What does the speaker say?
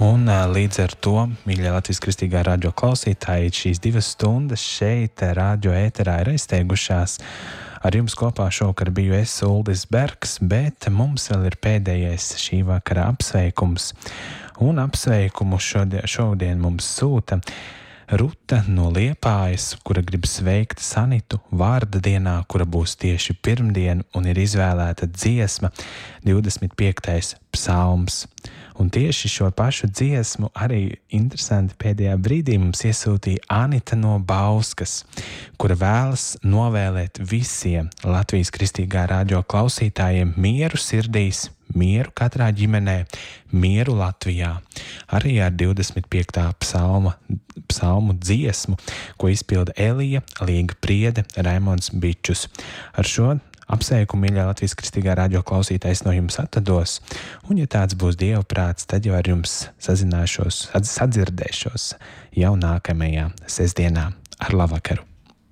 Un līdz ar to, mīļie Latvijas Kristīgā radio klausītāji, šīs 2 stundas šeit radio ēterā ir aizsteigušās. Ar jums kopā šovakar biju es, Uldis Bergs, bet mums vēl ir pēdējais šī vakara apsveikums. Un apsveikumu šodien mums sūta Ruta no Liepājas, kura grib sveikt Sanitu vārda dienā, kura būs tieši pirmdien, un ir izvēlēta dziesma 25. psalms. Un tieši šo pašu dziesmu arī interesanti pēdējā brīdī mums iesūtīja Anita no Bauskas, kura vēlas novēlēt visiem Latvijas Kristīgā radio klausītājiem mieru sirdīs, mieru katrā ģimenē, mieru Latvijā. Arī ar 25. psalmu dziesmu, ko izpilda Elija, Līga Priede, Raimonds Bičus. Ar šo apsveikumu, mīļā Latvijas Kristīgā radio klausītājs, no jums atvados, un ja tāds būs Dieva prāts, tad jau ar jums sadzirdēšos jau nākamajā sestdienā. Ar labvakaru!